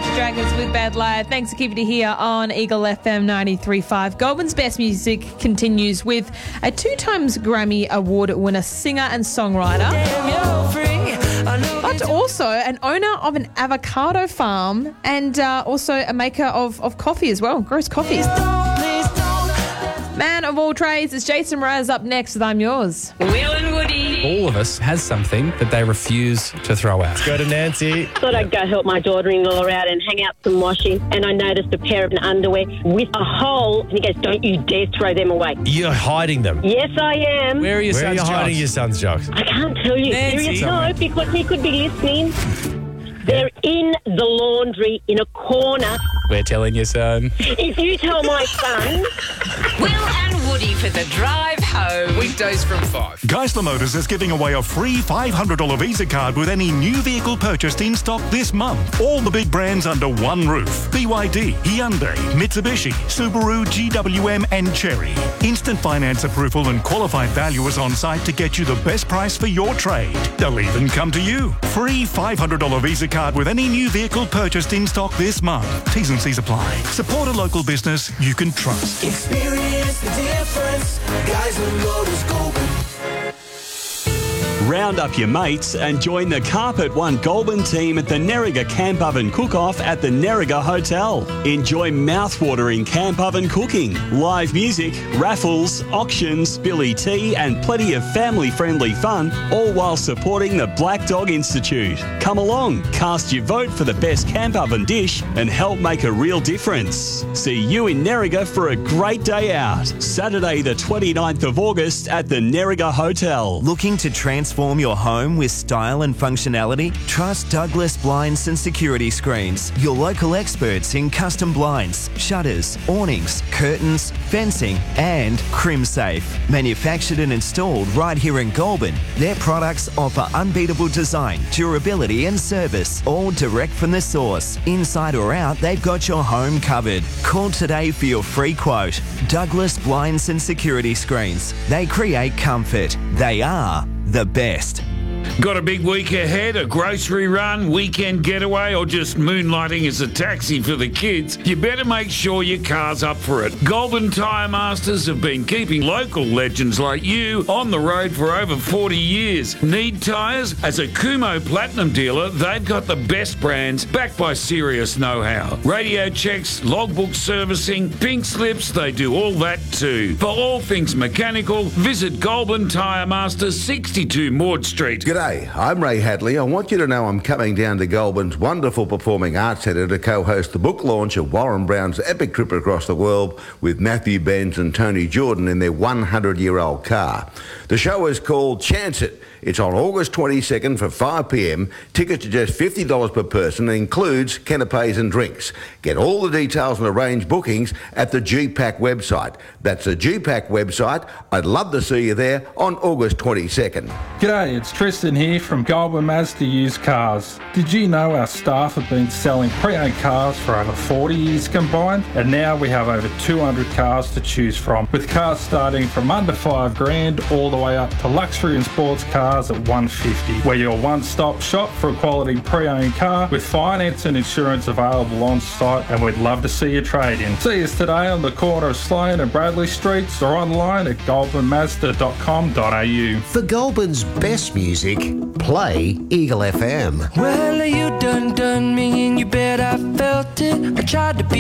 Imagine Dragons with Bad Lad. Thanks for keeping it here on Eagle FM 93.5. Goulburn's Best Music continues with a 2 times Grammy Award winner, singer and songwriter, but also an owner of an avocado farm and also a maker of coffee as well. Grows coffee. Man of all trades, it's Jason Mraz up next with I'm Yours. Will and Woody. All of us has something that they refuse to throw out. Let's go to Nancy. Thought I'd go help my daughter-in-law out and hang out some washing, and I noticed a pair of underwear with a hole, and he goes, "Don't you dare throw them away." You're hiding them. Yes, I am. Where are your Where are sons' you hiding jocks? your son's jocks? I can't tell you. Nancy. Seriously, no, because he could be listening. They're in the laundry in a corner. We're telling your son. If you tell my son... Will and Woody for the drive home. Weekdays from 5. Geisler Motors is giving away a free $500 Visa card with any new vehicle purchased in stock this month. All the big brands under one roof. BYD, Hyundai, Mitsubishi, Subaru, GWM and Chery. Instant finance approval and qualified valuers on site to get you the best price for your trade. They'll even come to you. Free $500 Visa card with any new vehicle purchased in stock this month. T's and C's apply. Support a local business you can trust. Experience the difference. Geisler Motors Goulburn. Round up your mates and join the Carpet One Goulburn team at the Nerriga Camp Oven Cook-Off at the Nerriga Hotel. Enjoy mouth-watering camp oven cooking, live music, raffles, auctions, Billy tea and plenty of family-friendly fun, all while supporting the Black Dog Institute. Come along, cast your vote for the best camp oven dish and help make a real difference. See you in Nerriga for a great day out. Saturday the 29th of August at the Nerriga Hotel. Looking to transform your home with style and functionality? Trust Douglas Blinds and Security Screens, your local experts in custom blinds, shutters, awnings, curtains, fencing and CrimSafe. Manufactured and installed right here in Goulburn, their products offer unbeatable design, durability and service, all direct from the source. Inside or out, they've got your home covered. Call today for your free quote. Douglas Blinds and Security Screens. They create comfort. They are the best. Got a big week ahead, a grocery run, weekend getaway, or just moonlighting as a taxi for the kids? You better make sure your car's up for it. Goulburn Tyre Masters have been keeping local legends like you on the road for over 40 years. Need tyres? As a Kumho Platinum dealer, they've got the best brands backed by serious know-how. Radio checks, logbook servicing, pink slips, they do all that too. For all things mechanical, visit Goulburn Tyre Masters, 62 Maud Street. G'day, I'm Ray Hadley. I want you to know I'm coming down to Goulburn's wonderful performing arts centre to co-host the book launch of Warren Brown's epic trip across the world with Matthew Benz and Tony Jordan in their 100-year-old car. The show is called Chance It. It's on August 22nd for 5 p.m. Tickets are just $50 per person and includes canapes and drinks. Get all the details and arrange bookings at the GPAC website. That's the GPAC website. I'd love to see you there on August 22nd. G'day, it's Tristan here from Goulburn Mazda Used Cars. Did you know our staff have been selling pre-owned cars for over 40 years combined? And now we have over 200 cars to choose from, with cars starting from under $5,000 all the way up to luxury and sports cars at $150. We're your one-stop shop for a quality pre-owned car with finance and insurance available on site, and we'd love to see you trade in. See us today on the corner of Sloane and Bradley Streets or online at goulburnmazda.com.au. For Goulburn's best music, play Eagle FM. Well, you done me and you bet I felt it. I tried to be